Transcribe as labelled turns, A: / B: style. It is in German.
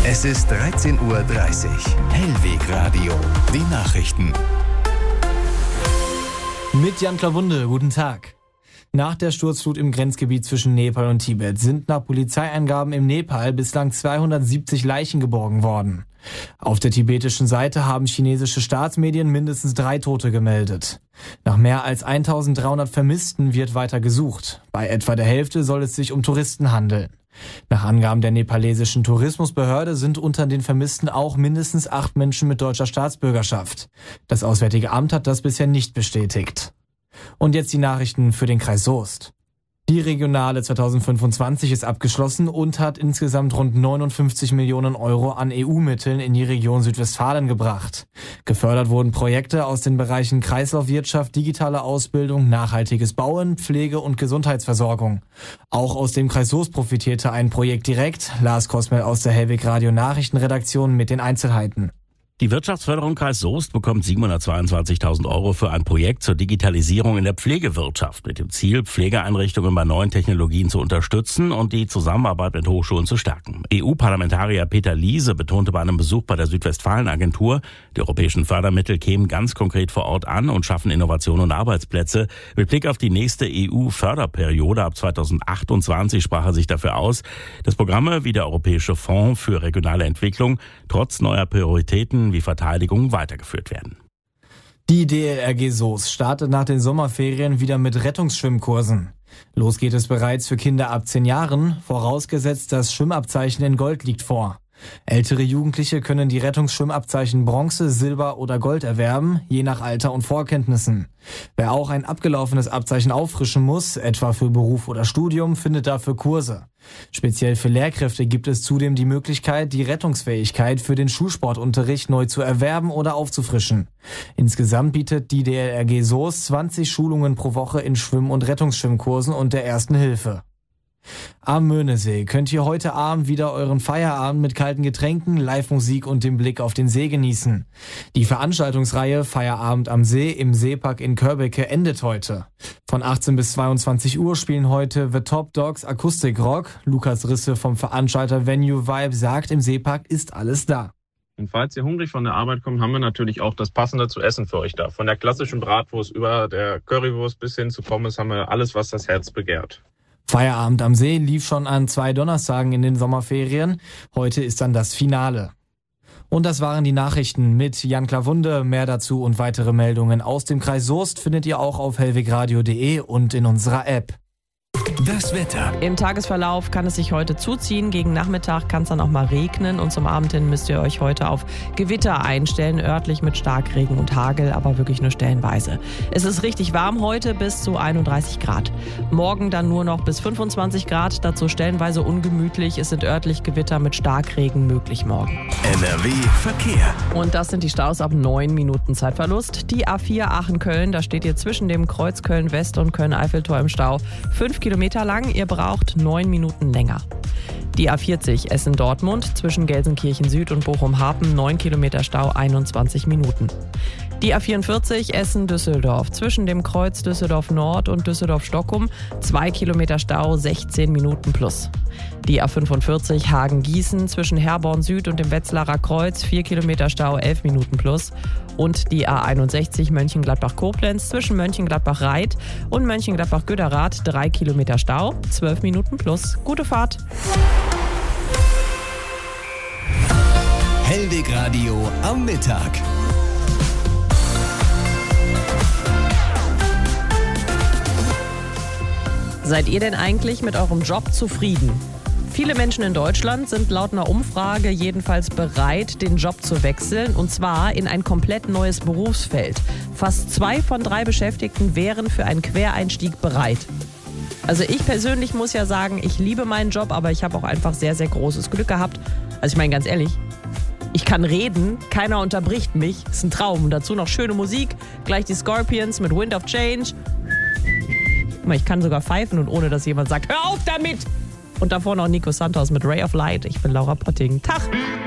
A: Es ist 13:30 Uhr. Hellweg Radio. Die Nachrichten.
B: Mit Jan Klawunde, guten Tag. Nach der Sturzflut im Grenzgebiet zwischen Nepal und Tibet sind nach Polizeiangaben im Nepal bislang 270 Leichen geborgen worden. Auf der tibetischen Seite haben chinesische Staatsmedien mindestens 3 Tote gemeldet. Nach mehr als 1300 Vermissten wird weiter gesucht. Bei etwa der Hälfte soll es sich um Touristen handeln. Nach Angaben der nepalesischen Tourismusbehörde sind unter den Vermissten auch mindestens 8 Menschen mit deutscher Staatsbürgerschaft. Das Auswärtige Amt hat das bisher nicht bestätigt. Und jetzt die Nachrichten für den Kreis Soest. Die Regionale 2025 ist abgeschlossen und hat insgesamt rund 59 Millionen Euro an EU-Mitteln in die Region Südwestfalen gebracht. Gefördert wurden Projekte aus den Bereichen Kreislaufwirtschaft, digitale Ausbildung, nachhaltiges Bauen, Pflege und Gesundheitsversorgung. Auch aus dem Kreis Soest profitierte ein Projekt direkt. Lars Kosmel aus der Hellweg Radio Nachrichtenredaktion mit den Einzelheiten.
C: Die Wirtschaftsförderung Kreis Soest bekommt 722.000 Euro für ein Projekt zur Digitalisierung in der Pflegewirtschaft mit dem Ziel, Pflegeeinrichtungen bei neuen Technologien zu unterstützen und die Zusammenarbeit mit Hochschulen zu stärken. EU-Parlamentarier Peter Liese betonte bei einem Besuch bei der Südwestfalen-Agentur, die europäischen Fördermittel kämen ganz konkret vor Ort an und schaffen Innovation und Arbeitsplätze. Mit Blick auf die nächste EU-Förderperiode ab 2028 sprach er sich dafür aus, dass Programme wie der Europäische Fonds für regionale Entwicklung trotz neuer Prioritäten wie Verteidigung weitergeführt werden.
B: Die DLRG Soest startet nach den Sommerferien wieder mit Rettungsschwimmkursen. Los geht es bereits für Kinder ab 10 Jahren, vorausgesetzt das Schwimmabzeichen in Gold liegt vor. Ältere Jugendliche können die Rettungsschwimmabzeichen Bronze, Silber oder Gold erwerben, je nach Alter und Vorkenntnissen. Wer auch ein abgelaufenes Abzeichen auffrischen muss, etwa für Beruf oder Studium, findet dafür Kurse. Speziell für Lehrkräfte gibt es zudem die Möglichkeit, die Rettungsfähigkeit für den Schulsportunterricht neu zu erwerben oder aufzufrischen. Insgesamt bietet die DLRG Soest 20 Schulungen pro Woche in Schwimm- und Rettungsschwimmkursen und der Ersten Hilfe. Am Möhnesee könnt ihr heute Abend wieder euren Feierabend mit kalten Getränken, Live-Musik und dem Blick auf den See genießen. Die Veranstaltungsreihe Feierabend am See im Seepark in Körbecke endet heute. Von 18 bis 22 Uhr spielen heute The Top Dogs Akustikrock. Lukas Risse vom Veranstalter Venue Vibe sagt, im Seepark ist alles da.
D: Und falls ihr hungrig von der Arbeit kommt, haben wir natürlich auch das Passende zu essen für euch da. Von der klassischen Bratwurst über der Currywurst bis hin zu Pommes haben wir alles, was das Herz begehrt.
B: Feierabend am See lief schon an 2 Donnerstagen in den Sommerferien. Heute ist dann das Finale. Und das waren die Nachrichten mit Jan Klawunde. Mehr dazu und weitere Meldungen aus dem Kreis Soest findet ihr auch auf hellwegradio.de und in unserer App.
A: Das Wetter.
E: Im Tagesverlauf kann es sich heute zuziehen. Gegen Nachmittag kann es dann auch mal regnen. Und zum Abend hin müsst ihr euch heute auf Gewitter einstellen. Örtlich mit Starkregen und Hagel, aber wirklich nur stellenweise. Es ist richtig warm heute, bis zu 31 Grad. Morgen dann nur noch bis 25 Grad. Dazu stellenweise ungemütlich. Es sind örtlich Gewitter mit Starkregen möglich morgen.
A: NRW Verkehr.
E: Und das sind die Staus ab 9 Minuten Zeitverlust. Die A4 Aachen-Köln, da steht ihr zwischen dem Kreuz Köln-West und Köln-Eiffeltor im Stau 5 Kilometer lang, ihr braucht 9 Minuten länger. Die A40 Essen-Dortmund zwischen Gelsenkirchen Süd und Bochum-Harpen 9 Kilometer Stau, 21 Minuten. Die A44 Essen-Düsseldorf zwischen dem Kreuz Düsseldorf Nord und Düsseldorf-Stockum 2 Kilometer Stau, 16 Minuten plus. Die A45 Hagen-Gießen zwischen Herborn Süd und dem Wetzlarer Kreuz 4 Kilometer Stau, 11 Minuten plus. Und die A61 Mönchengladbach-Koblenz zwischen Mönchengladbach-Reit und Mönchengladbach-Göderath 3 Kilometer Stau, 12 Minuten plus. Gute Fahrt!
A: Hellweg Radio am Mittag.
E: Seid ihr denn eigentlich mit eurem Job zufrieden? Viele Menschen in Deutschland sind laut einer Umfrage jedenfalls bereit, den Job zu wechseln, und zwar in ein komplett neues Berufsfeld. Fast 2 von 3 Beschäftigten wären für einen Quereinstieg bereit. Also ich persönlich muss ja sagen, ich liebe meinen Job, aber ich habe auch einfach sehr, sehr großes Glück gehabt. Also ich meine ganz ehrlich, ich kann reden, keiner unterbricht mich, ist ein Traum. Und dazu noch schöne Musik, gleich die Scorpions mit Wind of Change. Ich kann sogar pfeifen und ohne, dass jemand sagt, hör auf damit! Und davor noch Nico Santos mit Ray of Light. Ich bin Laura Potting. Tag!